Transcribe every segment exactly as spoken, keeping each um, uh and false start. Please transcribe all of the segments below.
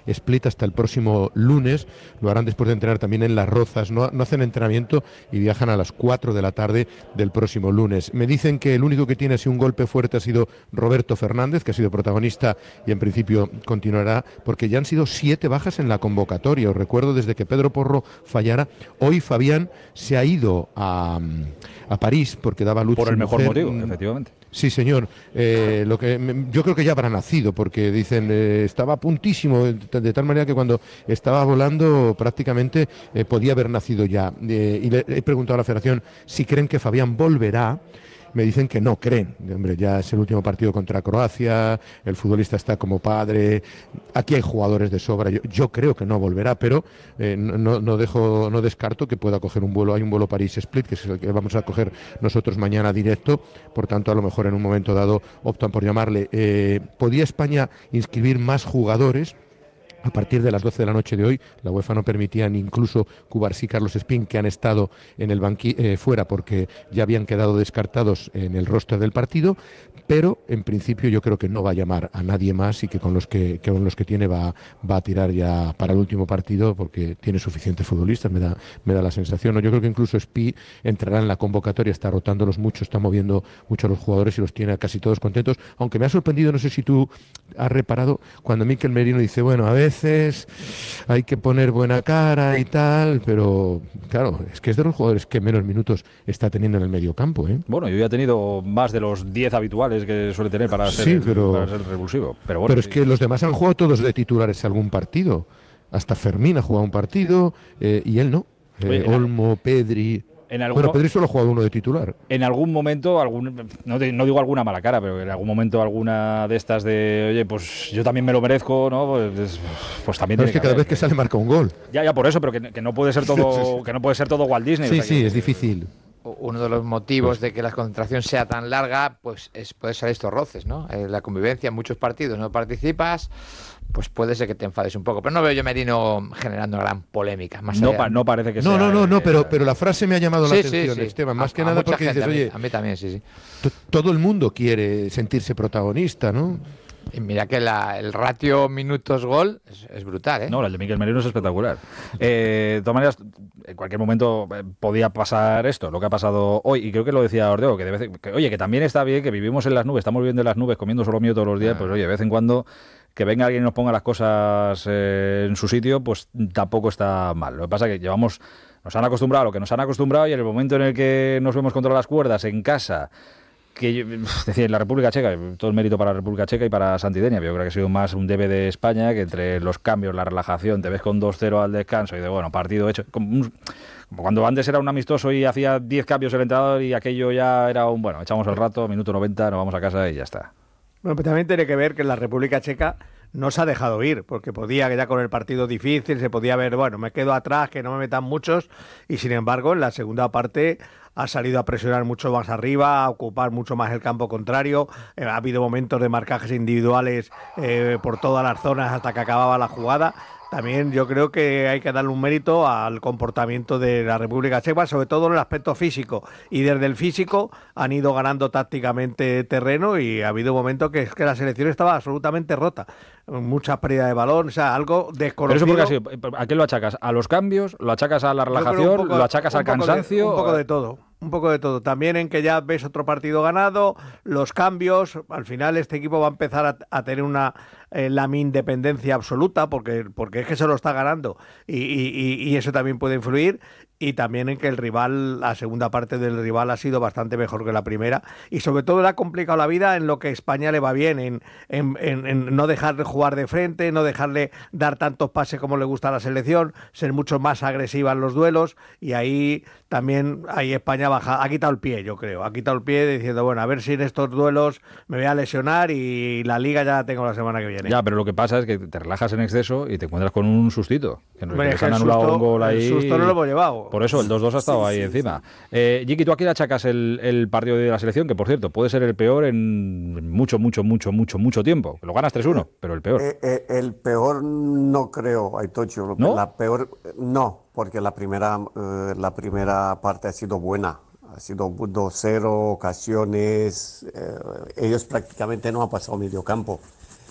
Split hasta el próximo lunes. Lo harán después de entrenar también en Las Rozas. No, no hacen entrenamiento y viajan a las cuatro de la tarde del próximo lunes. Me dicen que el único que tiene así un golpe fuerte ha sido Roberto Fernández, que ha sido protagonista y en principio continuará, porque ya han sido siete bajas en la convocatoria. Os recuerdo, desde que Pedro Porro fallara, hoy Fabián se ha ido a, a París porque daba luz por el mejor mujer. motivo, efectivamente. Sí, señor. Eh, lo que yo creo que ya habrá nacido, porque dicen eh, estaba a puntísimo, de, de tal manera que cuando estaba volando prácticamente eh, podía haber nacido ya. Eh, y le he preguntado a la Federación si creen que Fabián volverá. Me dicen que no creen. Hombre, ya es el último partido contra Croacia, el futbolista está como padre, aquí hay jugadores de sobra. Yo, yo creo que no volverá, pero eh, no, no dejo, no descarto que pueda coger un vuelo. Hay un vuelo París-Split, que es el que vamos a coger nosotros mañana directo, por tanto a lo mejor en un momento dado optan por llamarle. Eh, ¿Podía España inscribir más jugadores? A partir de las doce de la noche de hoy, la UEFA no permitía ni incluso Cubarsí y Carlos Espín, que han estado en el banqui eh, fuera porque ya habían quedado descartados en el roster del partido, pero en principio yo creo que no va a llamar a nadie más y que con los que, que con los que tiene va, va a tirar ya para el último partido porque tiene suficientes futbolistas, me da, me da la sensación. ¿No? Yo creo que incluso Espí entrará en la convocatoria, está rotándolos mucho, está moviendo mucho a los jugadores y los tiene a casi todos contentos, aunque me ha sorprendido, no sé si tú has reparado, cuando Mikel Merino dice, bueno, a ver, veces hay que poner buena cara y tal, pero claro, es que es de los jugadores que menos minutos está teniendo en el mediocampo, ¿eh? Bueno, yo ya he tenido más de los diez habituales que suele tener para ser, sí, pero, para ser revulsivo. Pero, bueno, pero sí. Es que los demás han jugado todos de titulares algún partido. Hasta Fermín ha jugado un partido eh, y él no. Eh, Oye, Olmo, Pedri... En algún, bueno, Pedri solo ha jugado uno de titular. En algún momento, algún, no, te, no digo alguna mala cara, pero en algún momento alguna de estas de, oye, pues yo también me lo merezco, ¿no? Pues, pues también. Pero es que, que cada haber, vez que sale marca un gol. Ya, ya por eso, pero que, que no puede ser todo, que no puede ser todo Walt Disney. Sí, o sea, sí, que, es difícil. Uno de los motivos de que la concentración sea tan larga, pues es puede ser estos roces, ¿no? Eh, la convivencia en muchos partidos no participas, pues puede ser que te enfades un poco. Pero no veo yo Merino generando gran polémica. Más no, allá, pa, no parece que no, sea. No, no, no, pero, pero la frase me ha llamado sí, la atención, sí, sí. Esteban. Más a, que a nada porque gente, dices, a mí, oye, a mí también, sí, sí. Todo el mundo quiere sentirse protagonista, ¿no? Y mira que la, el ratio minutos-gol es, es brutal, ¿eh? No, el de Mikel Merino es espectacular. Eh, de todas maneras, en cualquier momento eh, podía pasar esto, lo que ha pasado hoy, y creo que lo decía Ordeo, que, de vez, que oye, que también está bien, que vivimos en las nubes, estamos viviendo en las nubes, comiendo solo mío todos los días, ah. pues oye, de vez en cuando que venga alguien y nos ponga las cosas eh, en su sitio, pues tampoco está mal. Lo que pasa es que llevamos, nos han acostumbrado a lo que nos han acostumbrado y en el momento en el que nos vemos contra las cuerdas en casa, que yo, es decir, en la República Checa, todo el mérito para la República Checa y para Santidenia, yo creo que ha sido más un debe de España, que entre los cambios, la relajación, te ves con dos cero al descanso y de, bueno, partido hecho, como, un, como cuando antes era un amistoso y hacía diez cambios el entrenador y aquello ya era un, bueno, echamos el rato, minuto noventa, nos vamos a casa y ya está. Bueno, pero también tiene que ver que en la República Checa no se ha dejado ir, porque podía, ya con el partido difícil, se podía ver, bueno, me quedo atrás, que no me metan muchos, y sin embargo, en la segunda parte ha salido a presionar mucho más arriba, a ocupar mucho más el campo contrario, eh, ha habido momentos de marcajes individuales eh, por todas las zonas hasta que acababa la jugada. También yo creo que hay que darle un mérito al comportamiento de la República Checa, sobre todo en el aspecto físico. Y desde el físico han ido ganando tácticamente terreno y ha habido momentos que, que la selección estaba absolutamente rota. Muchas pérdidas de balón, o sea, algo desconocido. Pero eso porque así, ¿a qué lo achacas? ¿A los cambios? ¿Lo achacas a la relajación? Poco, ¿lo achacas al cansancio? De, un poco de todo. Un poco de todo. También en que ya ves otro partido ganado, los cambios. Al final este equipo va a empezar a, a tener una eh, la independencia absoluta porque, porque es que se lo está ganando y, y, y eso también puede influir. Y también en que el rival, la segunda parte del rival ha sido bastante mejor que la primera y sobre todo le ha complicado la vida en lo que España le va bien, en, en, en, en no dejarle jugar de frente, no dejarle dar tantos pases como le gusta a la selección, ser mucho más agresiva en los duelos y ahí también ahí España baja, ha quitado el pie, yo creo, ha quitado el pie diciendo, bueno, a ver si en estos duelos me voy a lesionar y la Liga ya la tengo la semana que viene. Ya, pero lo que pasa es que te relajas en exceso y te encuentras con un sustito. Que Hombre, que han anulado susto, un gol ahí. El susto no lo hemos llevado. Por eso el dos dos ha estado sí, ahí sí, encima. Sí. Eh, Jiki, ¿tú aquí le achacas el, el partido de la selección? Que, por cierto, puede ser el peor en mucho, mucho, mucho, mucho, mucho tiempo. Lo ganas tres uno, pero el peor. Eh, eh, el peor no creo, Aitocho. ¿No? La peor, no, porque la primera, eh, la primera parte ha sido buena. Ha sido dos cero, ocasiones. Eh, ellos prácticamente no han pasado medio campo.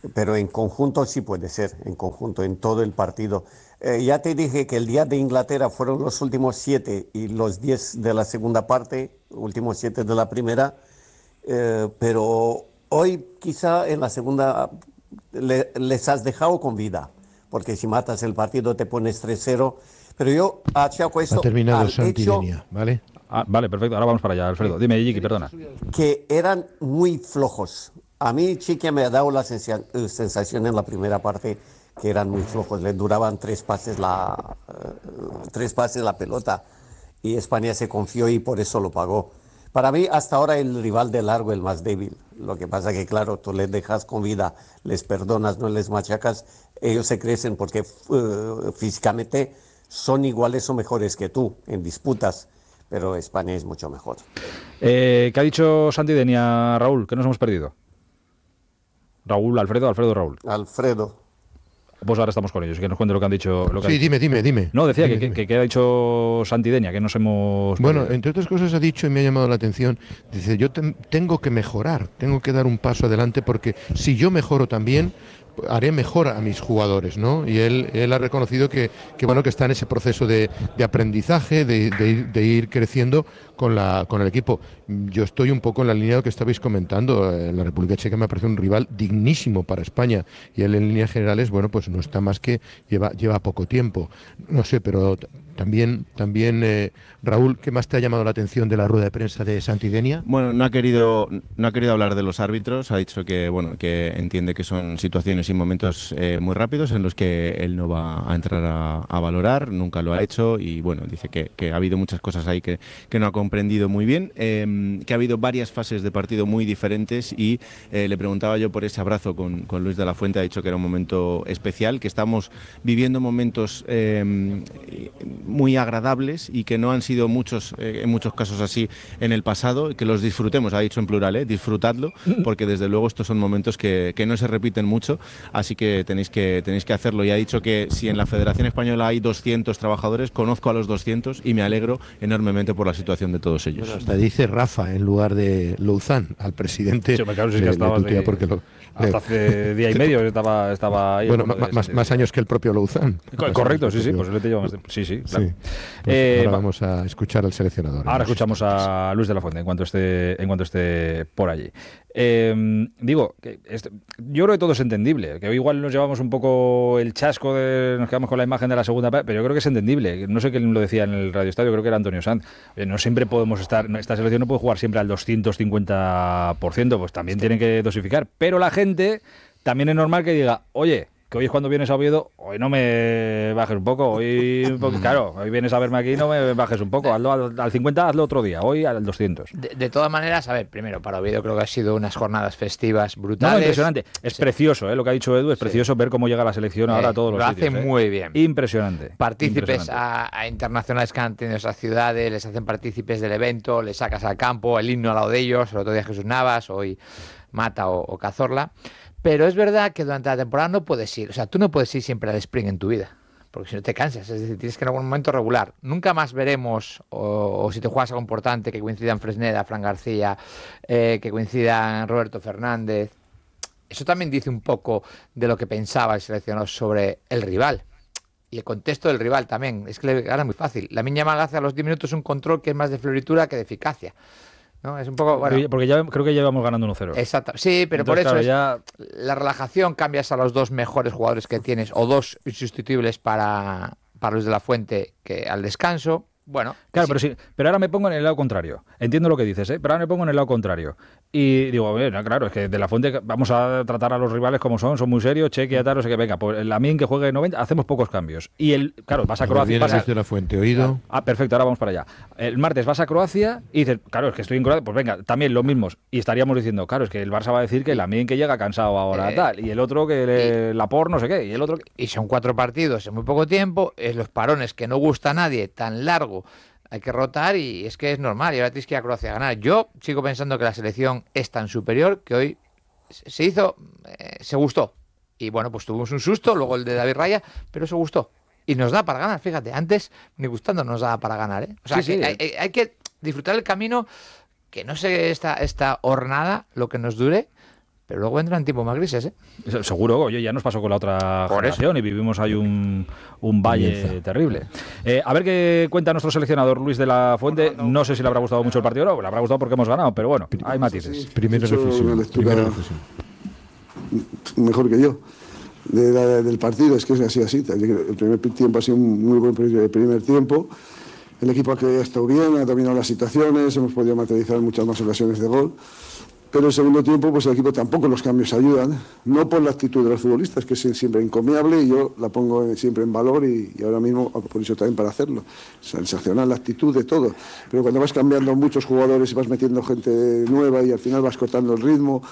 pero en conjunto sí puede ser, en conjunto, en todo el partido. Eh, ya te dije que el día de Inglaterra fueron los últimos siete y los diez de la segunda parte, últimos siete de la primera, eh, pero hoy quizá en la segunda le, les has dejado con vida, porque si matas el partido te pones tres cero, pero yo achaco esto ha terminado al Santi hecho Denia, ¿vale? Ah, vale, perfecto. Ahora vamos para allá, Alfredo. Dime, Yiki, perdona. que eran muy flojos. A mí Chiqui me ha dado la sensa- sensación en la primera parte que eran muy flojos. Les duraban tres pases la, uh, tres pases la pelota y España se confió y por eso lo pagó. Para mí, hasta ahora el rival de largo, el más débil. Lo que pasa que, claro, tú les dejas con vida, les perdonas, no les machacas, ellos se crecen porque uh, físicamente son iguales o mejores que tú en disputas, pero España es mucho mejor. Eh, ¿Qué ha dicho Santi Denia, Raúl? ¿Qué nos hemos perdido? Raúl, Alfredo, Alfredo, Raúl. Alfredo. Pues ahora estamos con ellos, que nos cuente lo que han dicho. Lo que Sí, han... dime, dime, dime. No, decía Dime, que, dime. que, que ha dicho Santi Denia, que nos hemos... Bueno, perdido. entre otras cosas ha dicho y me ha llamado la atención, dice, yo ten- tengo que mejorar, tengo que dar un paso adelante porque si yo mejoro también, haré mejor a mis jugadores, ¿no? Y él, él ha reconocido que, que, bueno, que está en ese proceso de, de aprendizaje, de, de ir, de ir creciendo con, la, con el equipo. Yo estoy un poco en la línea de lo que estabais comentando. En la República Checa me parece un rival dignísimo para España y él en líneas generales, bueno, pues no está más que lleva, lleva poco tiempo. No sé, pero t- también, también eh, Raúl, ¿qué más te ha llamado la atención de la rueda de prensa de Santi Denia? Bueno, no ha querido no ha querido hablar de los árbitros, ha dicho que bueno que entiende que son situaciones y momentos eh, muy rápidos en los que él no va a entrar a, a valorar, nunca lo ha hecho y bueno, dice que, que ha habido muchas cosas ahí que, que no ha comprendido muy bien, eh, que ha habido varias fases de partido muy diferentes y eh, le preguntaba yo por ese abrazo con, con Luis de la Fuente, ha dicho que era un momento especial, que estamos viviendo momentos eh, muy agradables y que no han sido muchos, eh, en muchos casos así en el pasado, que los disfrutemos, ha dicho en plural, ¿eh? Disfrutadlo, porque desde luego estos son momentos que, que no se repiten mucho, así que tenéis que tenéis que hacerlo. Y ha dicho que si en la Federación Española hay doscientos trabajadores, conozco a los doscientos y me alegro enormemente por la situación de todos ellos. Bueno, hasta dice Rafa en lugar de Louzán, al presidente. Sí, hombre, claro, sí que le- le estaba tutea así- porque lo- Hasta le- hace día y medio estaba, estaba ahí. bueno, el bueno ma- de más, Santi más Denia. años que el propio Louzán. Co- Más Correcto, años que sí, el sí, propio- pues le lleva más tiempo. Sí, sí, claro. Sí. Pues Eh, ahora va- vamos a escuchar al seleccionador. Ahora escuchamos a Luis de la Fuente en cuanto esté, en cuanto esté por allí. Eh, digo, que este- yo creo que todo es entendible, que hoy igual nos llevamos un poco el chasco, de, nos quedamos con la imagen de la segunda parte, pero yo creo que es entendible. No sé quién lo decía en el Radio Estadio, creo que era Antonio Sanz. Eh, no siempre podemos estar, esta selección no puede jugar siempre al doscientos cincuenta por ciento, pues también tienen que dosificar. Pero la gente también es normal que diga, oye, que hoy es cuando vienes a Oviedo, hoy no me bajes un poco, hoy, un poco- claro, hoy vienes a verme aquí, no me bajes un poco, hazlo al, al cincuenta, hazlo otro día, hoy al doscientos. De, de todas maneras, a ver, primero, para Oviedo creo que ha sido unas jornadas festivas No, brutales. no, impresionante. Es Sí. precioso, ¿eh? Lo que ha dicho Edu, es Sí. precioso ver cómo llega la selección ahora Eh, a todos los lo sitios. hace ¿eh? muy bien. Impresionante. Partícipes impresionante. a, a internacionales que han tenido esas ciudades, les hacen partícipes del evento, les sacas al campo, el himno al lado de ellos, el otro día Jesús Navas, hoy Mata o, o Cazorla. Pero es verdad que durante la temporada no puedes ir, o sea, tú no puedes ir siempre al sprint en tu vida, porque si no te cansas, es decir, tienes que ir en algún momento regular. Nunca más veremos, o, o si te juegas algo importante, que coincidan Fresneda, Fran García, eh, que coincidan Roberto Fernández. Eso también dice un poco de lo que pensaba el seleccionador sobre el rival. Y el contexto del rival también. Es que le gana muy fácil. La Miña Mal hace a los diez minutos un control que es más de floritura que de eficacia. ¿No? Es un poco. Bueno, Porque- Porque ya creo que llevamos ganando uno cero. exacto. Sí, pero Entonces, por eso claro, es, ya- la relajación, cambias a los dos mejores jugadores que tienes o dos insustituibles para, para Luis de la Fuente que al descanso. Bueno, Claro, sí. pero sí, pero ahora me pongo en el lado contrario. Entiendo lo que dices, ¿eh? Pero ahora me pongo en el lado contrario. Y digo, bueno, claro, es que de la Fuente vamos a tratar a los rivales como son, son muy serios, cheque y tal, no sé qué, venga, pues la Min que juegue noventa, hacemos pocos cambios. Y el, claro, vas a Croacia. Viene vas a- Luis de la Fuente, oído. Ah, perfecto, ahora vamos para allá. El martes vas a Croacia y dices, claro, es que estoy en Croacia, pues venga, también los mismos. Y estaríamos diciendo, claro, es que el Barça va a decir que la Min que llega cansado ahora Eh, tal, y el otro que le, la por no sé qué, y el otro que... Y son cuatro partidos en muy poco tiempo, es los parones que no gusta a nadie, tan largo, hay que rotar y es que es normal, y ahora tienes que ir a Croacia a ganar. Yo sigo pensando que la selección es tan superior que hoy se hizo, eh, se gustó. Y bueno, pues tuvimos un susto, luego el de David Raya, pero se gustó. Y nos da para ganar, fíjate, antes ni gustando nos da para ganar, ¿eh? O sea, Sí, que sí. Hay, hay- hay que disfrutar el camino, que no sé esta, esta hornada, lo que nos dure, pero luego vendrán tiempos más grises, ¿eh? Seguro, oye, ya nos pasó con la otra Por generación eso. y vivimos ahí un, un valle Comienza. terrible. Eh, a ver qué cuenta nuestro seleccionador Luis de la Fuente. No sé si le habrá gustado mucho el partido o no, le habrá gustado porque hemos ganado, pero bueno, hay matices. Primera He hecho reflexión. una lectura Primera reflexión. mejor que yo de la- del partido. Es que es así, así. El primer tiempo ha sido un muy buen pri- primer tiempo. El equipo ha estado bien, ha dominado las situaciones, hemos podido materializar muchas más ocasiones de gol. Pero el segundo tiempo, pues el equipo tampoco los cambios ayudan, no por la actitud de los futbolistas, que es siempre encomiable y yo la pongo siempre en valor y, y ahora mismo por eso también para hacerlo. Sensacional la actitud de todo. Pero cuando vas cambiando muchos jugadores y vas metiendo gente nueva y al final vas cortando el ritmo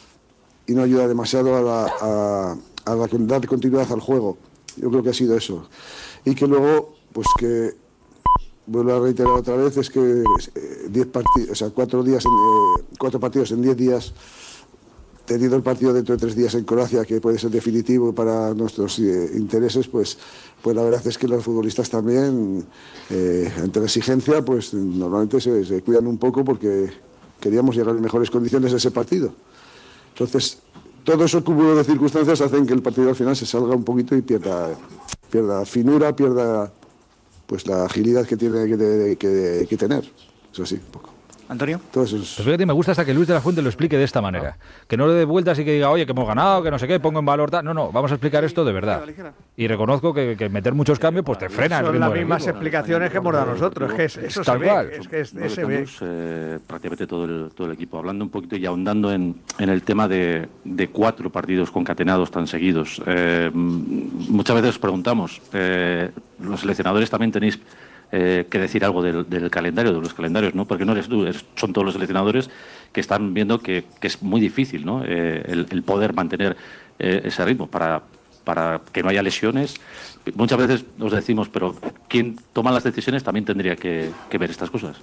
y no ayuda demasiado a, la, a, a la, dar continuidad al juego. Yo creo que ha sido eso. Y que luego, pues que vuelvo a reiterar otra vez, es que eh, diez partidos, o sea, cuatro días, en, eh, cuatro partidos en diez días, teniendo el partido dentro de tres días en Croacia, que puede ser definitivo para nuestros eh, intereses, pues, pues la verdad es que los futbolistas también, eh, ante la exigencia, pues normalmente se, se cuidan un poco porque queríamos llegar en mejores condiciones a ese partido. Entonces, todo eso cúmulo de circunstancias hacen que el partido al final se salga un poquito y pierda, pierda finura, pierda pues la agilidad que tiene que, que, que tener. Eso sí, un poco. Antonio. Entonces, Pues fíjate, me gusta hasta que Luis de la Fuente lo explique de esta manera. Que no le dé vueltas y que diga, oye, que hemos ganado, que no sé qué, pongo en valor tal. No, no, vamos a explicar esto de verdad. Y reconozco que, que meter muchos cambios pues te frena el Son ritmo las del mismas equipo. explicaciones que hemos dado nosotros. Que es, eso Tal se ve. cual. Es que es, Nueve se ve. cambios, eh, prácticamente todo el, todo el equipo. Hablando un poquito y ahondando en, en el tema de, de cuatro partidos concatenados tan seguidos. Eh, muchas veces os preguntamos, eh, los seleccionadores también tenéis eh, que decir algo del, del calendario, de los calendarios, ¿no? Porque no eres tú, eres, son todos los seleccionadores que están viendo que, que es muy difícil, ¿no? Eh, el, el poder mantener eh, ese ritmo para, para que no haya lesiones. Muchas veces os decimos, pero quien toma las decisiones también tendría que, que ver estas cosas.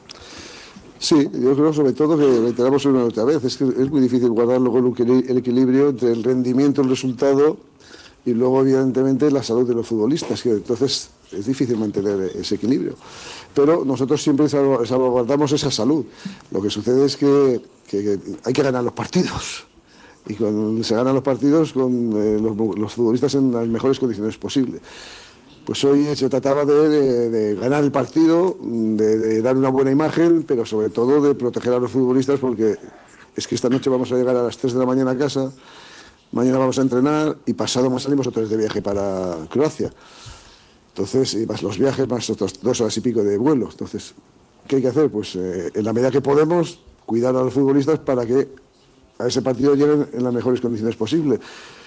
sí, yo creo sobre todo que reiteramos una otra vez, es que es muy difícil guardar luego el equili- el equilibrio entre el rendimiento, el resultado y luego evidentemente la salud de los futbolistas, que entonces es difícil mantener ese equilibrio. Pero nosotros siempre salvo- salvaguardamos esa salud. Lo que sucede es que, que- que hay que ganar los partidos. Y cuando se ganan los partidos con eh, los, los futbolistas en las mejores condiciones posibles. Pues hoy se trataba de, de- de ganar el partido, de, de dar una buena imagen, pero sobre todo de proteger a los futbolistas, porque es que esta noche vamos a llegar a las tres de la mañana a casa, mañana vamos a entrenar y pasado más salimos otra vez de viaje para Croacia. Entonces, y más los viajes, más otras dos horas y pico de vuelo. Entonces, ¿qué hay que hacer? Pues eh, en la medida que podemos, cuidar a los futbolistas para que a ese partido lleguen en las mejores condiciones posibles.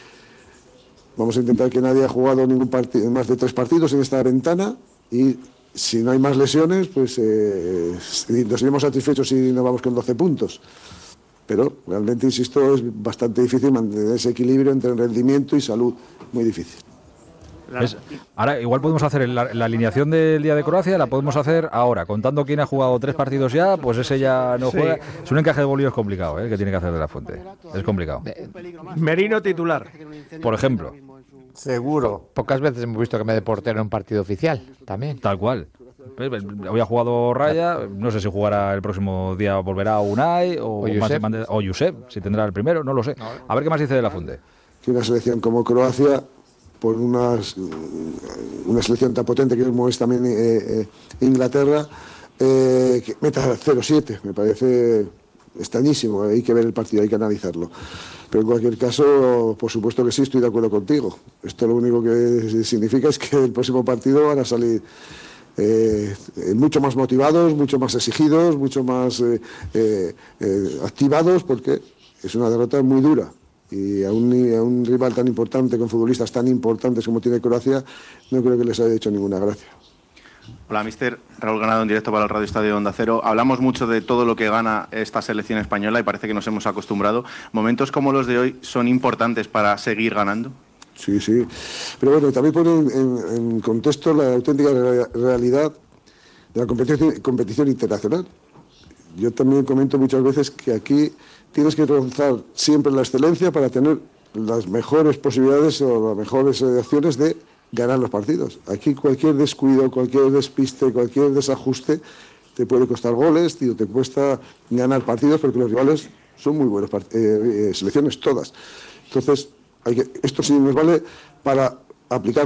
Vamos a intentar que nadie haya jugado ningún partido, más de tres partidos en esta ventana y si no hay más lesiones, pues eh, nos iremos satisfechos si nos vamos con doce puntos. Pero realmente, insisto, es bastante difícil mantener ese equilibrio entre rendimiento y salud. Muy difícil. ¿Ves? Ahora, igual podemos hacer la, la alineación del día de Croacia, la podemos hacer ahora, contando quién ha jugado tres partidos ya, pues ese ya no Sí. juega. Es un encaje de bolillos complicado, ¿eh? Que tiene que hacer de la Fuente. Es complicado. Merino titular. Por ejemplo. Seguro. Pocas veces hemos visto que me dé portero en un partido oficial, también. Tal cual. Hoy ha jugado Raya, no sé si jugará el próximo día, volverá Unai o, O Josep. más- o Josep, si tendrá el primero, no lo sé. A ver qué más dice de la Fuente. Que una selección como Croacia, por unas, una selección tan potente como es también eh, eh, Inglaterra, eh, que meta cero siete, me parece extrañísimo. Hay que ver el partido, hay que analizarlo. Pero en cualquier caso, por supuesto que sí, estoy de acuerdo contigo. Esto lo único que significa es que el próximo partido van a salir eh, mucho más motivados, mucho más exigidos, mucho más eh, eh, eh, activados, porque es una derrota muy dura. Y a un, a un rival tan importante, con futbolistas tan importantes como tiene Croacia, no creo que les haya hecho ninguna gracia. Hola, mister Raúl Ganado, en directo para el Radio Estadio Onda Cero. Hablamos mucho de todo lo que gana esta selección española y parece que nos hemos acostumbrado. ¿Momentos como los de hoy son importantes para seguir ganando? Sí, sí. Pero bueno, también pone en, en- en contexto la auténtica re- realidad de la competición, competición internacional. Yo también comento muchas veces que aquí tienes que rozar siempre la excelencia para tener las mejores posibilidades o las mejores eh, acciones de ganar los partidos. Aquí cualquier descuido, cualquier despiste, cualquier desajuste te puede costar goles, tío, te cuesta ganar partidos porque los rivales son muy buenas eh, eh, selecciones todas. Entonces, hay que, esto sí nos vale para aplicar